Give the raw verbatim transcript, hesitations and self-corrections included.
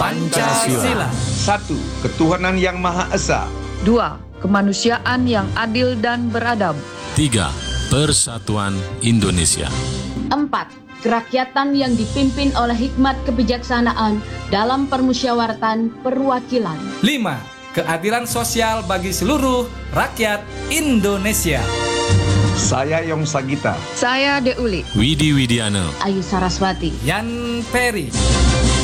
Pancasila. Satu, ketuhanan yang Maha Esa. Dua, kemanusiaan yang adil dan beradab. Tiga, Persatuan Indonesia. Empat, kerakyatan yang dipimpin oleh hikmat kebijaksanaan dalam permusyawaratan perwakilan. Lima, keadilan sosial bagi seluruh rakyat Indonesia. Saya Yong Sagita. Saya Deuli. Widi Widiana. Ayu Saraswati. Yan Peri.